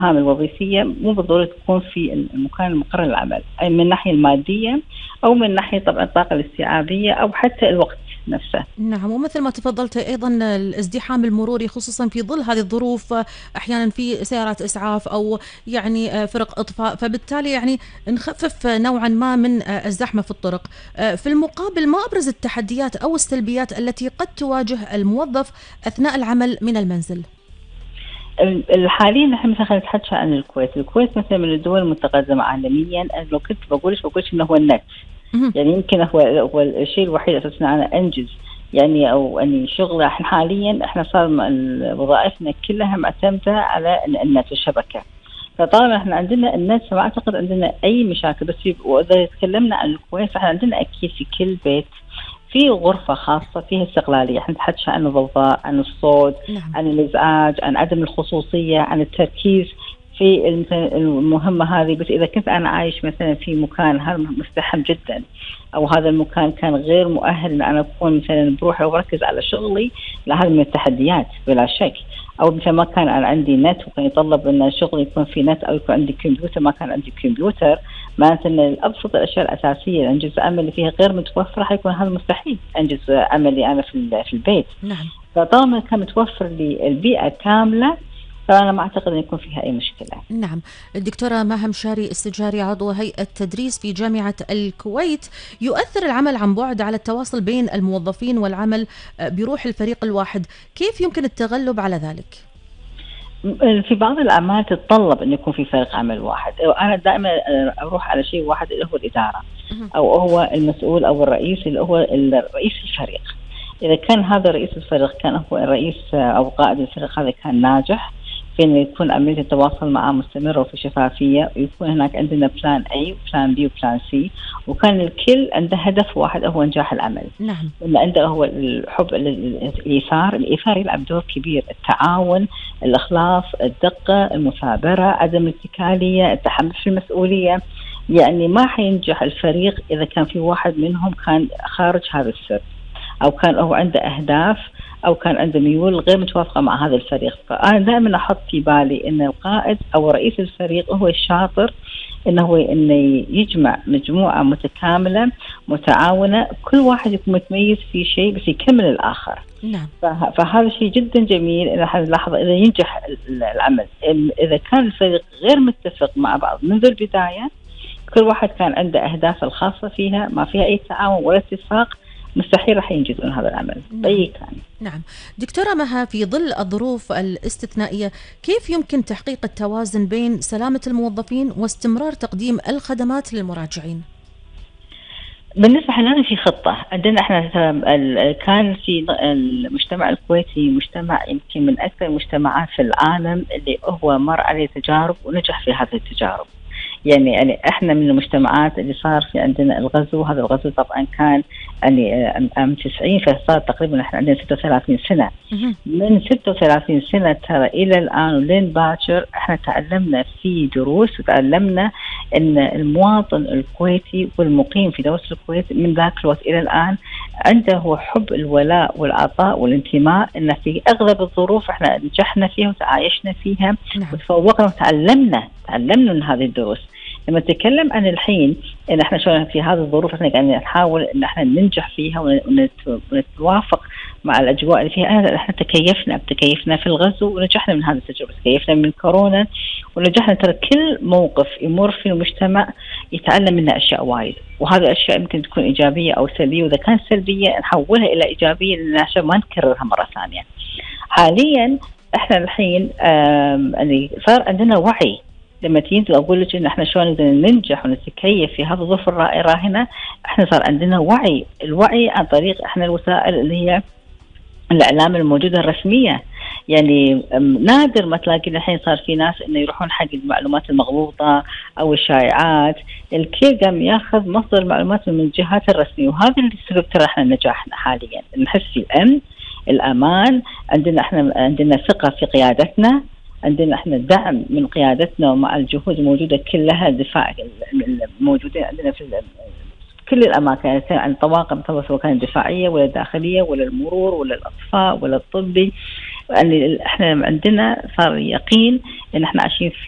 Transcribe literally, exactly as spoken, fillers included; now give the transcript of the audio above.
الوظيفية مو بالضرورة تكون في المكان المقرر للعمل، أي من الناحية المادية أو من ناحية طبعا الطاقة الاستيعابية أو حتى الوقت نفسه. نعم، ومثل ما تفضلت أيضا الازدحام المروري خصوصا في ظل هذه الظروف، أحيانا في سيارات إسعاف أو يعني فرق إطفاء، فبالتالي يعني نخفف نوعا ما من الزحمة في الطرق. في المقابل، ما أبرز التحديات أو السلبيات التي قد تواجه الموظف أثناء العمل من المنزل؟ حاليا نحن مثلا خلينا نتحدث عن الكويت. الكويت مثلا من الدول المتقدمة عالميا. أنا لو كنت بقولش بقولش إنه هو النت، يعني يمكن هو هو الشيء الوحيد أساسا أنا أنجز يعني أو أني شغله. إحنا حاليا إحنا صار وظائفنا كلها معتمدة على النت والشبكة، فطالما إحنا عندنا النت فما أعتقد عندنا أي مشاكل. بس وإذا تكلمنا عن الكويت فإحنا عندنا أكيد في كل بيت في غرفة خاصة فيها استقلالية. احنا نتحدث عن الضوضاء، عن الصوت، نعم. عن الإزعاج، عن عدم الخصوصية، عن التركيز في المهمة هذه. بس إذا كنت أنا عايش مثلا في مكان هذا مزدحم جدا أو هذا المكان كان غير مؤهل أن أنا أكون مثلا بروح وأركز على شغلي، لا، هذا من التحديات بلا شك. أو مثل ما كان أنا عندي نت وكان يطلب أن شغلي يكون في نت أو يكون عندي كمبيوتر، ما كان عندي كمبيوتر، معناته أن الأبسط الأشياء الأساسية أنجز عملي فيها غير متوفرة، حيكون هذا مستحيل أنجز عملي أنا في في البيت. نعم. فطالما كان متوفر لي البيئة كاملة فأنا ما أعتقد أن يكون فيها أي مشكلة. نعم. الدكتورة مها مشاري، استشاري عضو هيئة تدريس في جامعة الكويت، يؤثر العمل عن بعد على التواصل بين الموظفين والعمل بروح الفريق الواحد، كيف يمكن التغلب على ذلك؟ في بعض الأعمال تتطلب أن يكون في فريق عمل واحد. أنا دائما أروح على شيء واحد اللي هو الإدارة أو هو المسؤول أو الرئيس اللي هو رئيس الفريق. إذا كان هذا رئيس الفريق كان هو الرئيس أو قائد الفريق هذا كان ناجح في أن يكون عملية التواصل معه مستمرة وفي شفافية، ويكون هناك عندنا بلان A وبلان B وبلان C، وكان الكل عنده هدف واحد هو إنجاح العمل. نعم. وإن عنده هو الحب، الإيثار. الإيثار يلعب دور كبير، التعاون، الإخلاص، الدقة، المثابرة، عدم الاتكالية، التحمل في المسؤولية. يعني ما حينجح الفريق إذا كان في واحد منهم كان خارج هذا السر أو كان هو عنده أهداف أو كان عنده ميول غير متوافقة مع هذا الفريق. فأنا دائما أحط في بالي أن القائد أو رئيس الفريق هو الشاطر، إنه هو إنه يجمع مجموعة متكاملة متعاونة، كل واحد يكون متميز في شيء بس يكمل الآخر. نعم. فهذا شيء جدا جميل إلى هذه اللحظة إذا ينجح العمل. إذا كان الفريق غير متفق مع بعض منذ البداية، كل واحد كان عنده أهداف الخاصة فيها، ما فيها أي تعاون ولا اتفاق، مستحيل راح ينجزون هذا العمل. نعم. أي كان. نعم. دكتورة مها، في ظل الظروف الاستثنائية كيف يمكن تحقيق التوازن بين سلامة الموظفين واستمرار تقديم الخدمات للمراجعين؟ بالنسبة لنا في خطة عندنا احنا. كان في المجتمع الكويتي مجتمع يمكن من أكثر المجتمعات في العالم اللي هو مر عليه تجارب ونجح في هذه التجارب. يعني يعني احنا من المجتمعات اللي صار في عندنا الغزو. هذا الغزو طبعا كان يعني عام تسعين، فصار تقريبا احنا عندنا ستة وثلاثين سنة. من ستة وثلاثين سنة ترى الى الان ولين باكر احنا تعلمنا في دروس، وتعلمنا ان المواطن الكويتي والمقيم في دولة الكويت من ذاك الوقت الى الان عنده هو حب الولاء والعطاء والانتماء، ان في اغلب الظروف احنا نجحنا فيها وتعايشنا فيها. نعم. وتفوقنا وتعلمنا تعلمنا من هذه الدروس. لما نتكلم عن الحين ان احنا شلون في هذه الظروف احنا قاعدين نحاول ان احنا ننجح فيها ونتوافق مع الاجواء اللي فيها. أنا احنا تكيفنا تكيفنا في الغزو ونجحنا من هذه التجربه، تكيفنا من كورونا ونجحنا. ترى كل موقف يمر في المجتمع يتعلم منه اشياء وايد، وهذه الاشياء يمكن تكون ايجابيه او سلبيه، واذا كانت سلبيه نحولها الى ايجابيه عشان ما نكررها مره ثانيه. حاليا احنا الحين يعني صار عندنا وعي. لما تيجي أقول لك إن إحنا شلون نقدر ننجح ونتكيف في هذا الظروف الراهنة، إحنا صار عندنا وعي. الوعي عن طريق إحنا الوسائل اللي هي الإعلام الموجودة الرسمية. يعني نادر ما تلاقي الحين صار في ناس إنه يروحون حق المعلومات المغلوطة أو الشائعات. الكل قام ياخذ مصدر المعلومات من الجهات الرسمية، وهذا اللي سبب ترى إحنا نجاحنا حاليا. نحس في الأمن، الأمان، عندنا إحنا عندنا ثقة في قيادتنا، عندنا احنا دعم من قيادتنا ومع الجهود الموجوده كلها. الدفاع الموجودين عندنا في كل الاماكن عن طواقم، سواء كانت دفاعيه ولا داخليه ولا المرور ولا الاطفاء ولا الطبي. يعني احنا عندنا صار يقين ان احنا عايشين